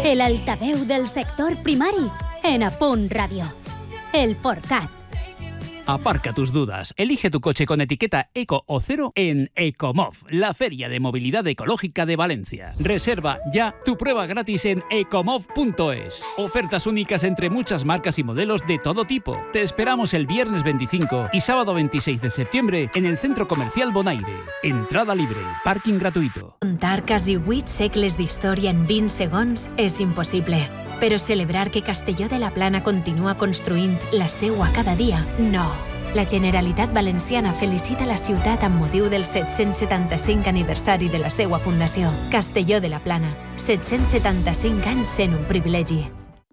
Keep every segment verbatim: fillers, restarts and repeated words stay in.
El altaveu del sector primari en A Punt Ràdio. El Forcat. Aparca tus dudas. Elige tu coche con etiqueta Eco o Cero en Ecomov, la feria de movilidad ecológica de Valencia. Reserva ya tu prueba gratis en ecomov punto es. Ofertas únicas entre muchas marcas y modelos de todo tipo. Te esperamos el viernes veinticinco y sábado veintiséis de septiembre en el Centro Comercial Bonaire. Entrada libre, parking gratuito. Contar quasi vuit segles d'història en vint segons és impossible. Però celebrar que Castelló de la Plana continua construint la seua cada dia, no. La Generalitat Valenciana felicita la ciutat amb motiu del set-cents setanta-cinc aniversari de la seua fundació. Castelló de la Plana, set-cents setanta-cinc anys sent un privilegi.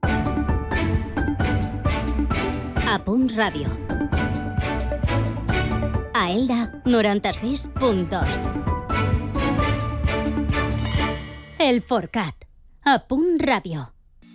A Punt Ràdio. A Elda, noranta-sis punt dos. El Forcat. A Punt Ràdio.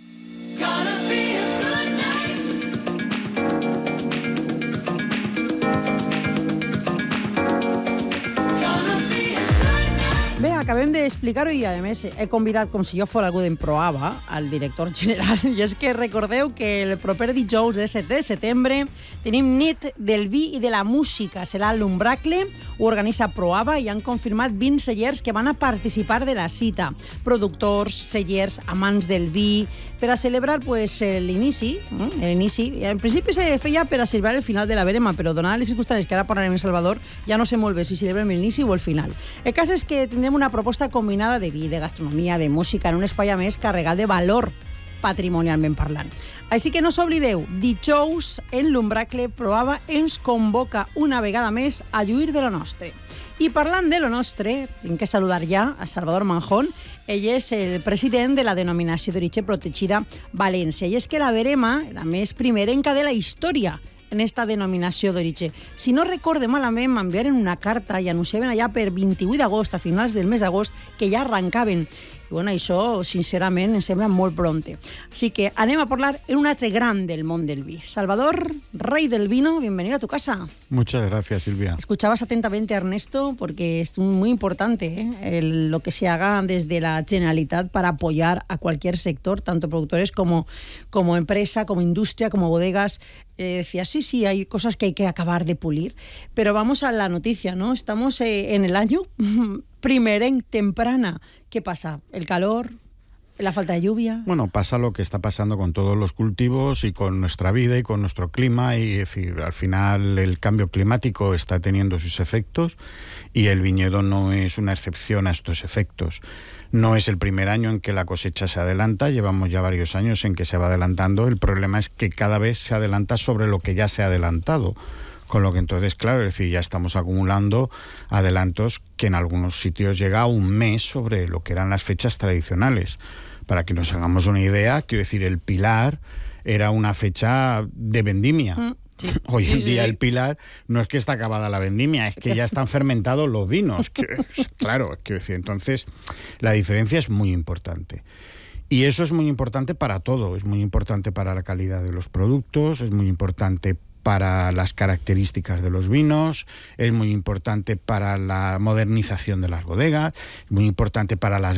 Bé, acabem d'explicar-ho i, a més, he convidat, com si jo fos algú d'Emproava, al director general. I és que recordeu que el proper dijous, el set de setembre, tenim nit del vi i de la música. Serà l'Umbracle, ho organitza Proava i han confirmat vint cellers que van a participar de la cita. Productors, cellers, amants del vi, per a celebrar pues, l'inici. l'inici. En principi se feia per a celebrar el final de la verema, però donades les circumstàncies que ara parlarem en Salvador, ja no sé molt bé si celebrem l'inici o el final. El cas és que tindrem una proposta combinada de vi, de gastronomia, de música, en un espai a més carregat de valor patrimonialment parlant. Així que no s'oblideu, dijous en l'Umbracle Proava ens convoca una vegada més a lluir de lo nostre. I parlant de lo nostre, tinc que saludar ja a Salvador Manjón. Ell és el president de la denominació d'origen protegida València. I és que la verema, la més primerenca de la història en esta denominació d'origen. Si no recorde malament, m'enviaren una carta i anunciaven allà per vint-i-vuit d'agost, a finals del mes d'agost, que ja arrancaven. I bueno, això, sincerament, em sembla molt pronte. Així que anem a parlar en un altre gran del món del vi. Salvador, rey del vino, bienvenido a tu casa. Muchas gracias, Silvia. Escuchabas atentamente a Ernesto porque es muy importante ¿eh? El, lo que se haga desde la Generalitat para apoyar a cualquier sector, tanto productores como, como empresa, como industria, como bodegas. Eh, decía, sí, sí, hay cosas que hay que acabar de pulir. Pero vamos a la noticia, ¿no? Estamos eh, en el año primeren, temprana. ¿Qué pasa? ¿El calor? ¿La falta de lluvia? Bueno, pasa lo que está pasando con todos los cultivos y con nuestra vida y con nuestro clima. Y es decir, al final el cambio climático está teniendo sus efectos y el viñedo no es una excepción a estos efectos. No es el primer año en que la cosecha se adelanta, llevamos ya varios años en que se va adelantando. El problema es que cada vez se adelanta sobre lo que ya se ha adelantado. Con lo que entonces, claro, es decir, ya estamos acumulando adelantos que en algunos sitios llega a un mes sobre lo que eran las fechas tradicionales. Para que nos hagamos una idea, quiero decir, el Pilar era una fecha de vendimia. Mm. Sí. Hoy en sí, día sí. El Pilar no es que está acabada la vendimia, es que ya están fermentados los vinos. Que, claro, quiero decir, entonces la diferencia es muy importante. Y eso es muy importante para todo, es muy importante para la calidad de los productos, es muy importante para las características de los vinos, es muy importante para la modernización de las bodegas, es muy importante para las